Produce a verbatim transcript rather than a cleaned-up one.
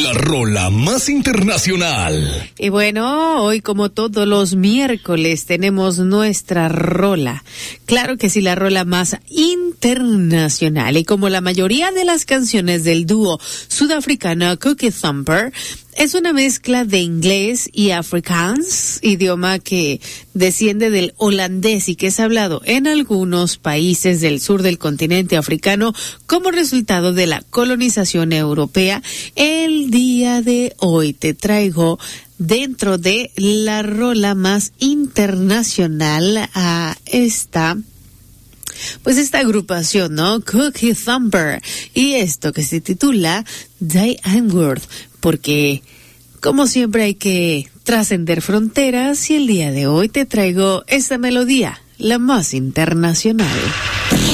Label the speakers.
Speaker 1: la rola más internacional.
Speaker 2: Y bueno, hoy como todos los miércoles tenemos nuestra rola. Claro que sí, la rola más internacional. Y como la mayoría de las canciones del dúo sudafricano Cookie Thumper, es una mezcla de inglés y afrikaans, idioma que desciende del holandés y que es hablado en algunos países del sur del continente africano como resultado de la colonización europea. El día de hoy te traigo dentro de la rola más internacional a esta pues esta agrupación, ¿no? Cookie Thumper, y esto que se titula Die Antwoord, porque como siempre hay que trascender fronteras y el día de hoy te traigo esta melodía, la más internacional.